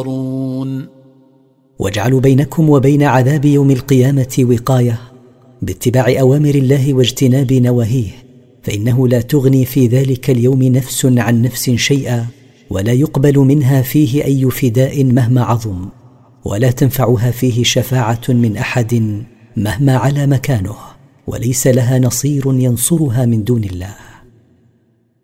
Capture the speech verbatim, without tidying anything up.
واجعلوا بينكم وبين عذاب يوم القيامة وقاية باتباع أوامر الله واجتناب نواهيه، فإنه لا تغني في ذلك اليوم نفس عن نفس شيئا، ولا يقبل منها فيه أي فداء مهما عظم، ولا تنفعها فيه شفاعة من أحد مهما علا مكانه، وليس لها نصير ينصرها من دون الله.